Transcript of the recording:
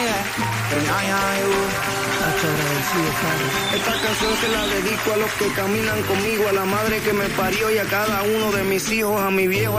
Esta canción se la dedico a los que caminan conmigo, a la madre que me parió y a cada uno de mis hijos, a mi viejo.